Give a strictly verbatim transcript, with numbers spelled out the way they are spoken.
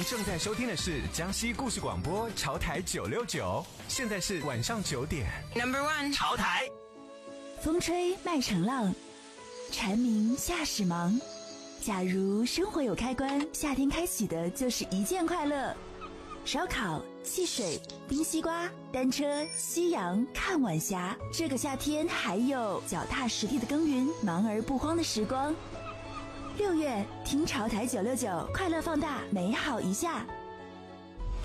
正在收听的是江西故事广播潮台九六九，现在是晚上九点。 Number one， 潮台。 风吹麦城浪，蝉鸣夏始忙。假如生活有开关，夏天开启的就是一件快乐。烧烤、汽水、冰西瓜、单车、夕阳、看晚霞。这个夏天还有脚踏实地的耕耘，忙而不慌的时光。六月，听潮台九六九，快乐放大，美好一下。